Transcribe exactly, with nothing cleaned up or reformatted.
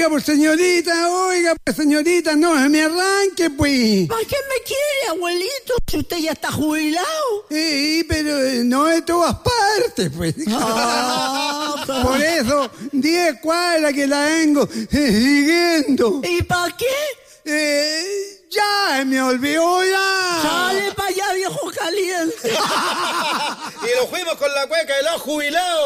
oiga, pues señorita, oiga, pues señorita, no se me arranque, pues. ¿Para qué me quiere, abuelito, si usted ya está jubilado? Sí, pero eh, no de todas partes, pues. Ah, Por eso, diez cuadras que la vengo eh, siguiendo. ¿Y para qué? Eh, ya, me olvidó ya. Sale para allá, viejo caliente. Y lo fuimos con la cueca de los jubilados.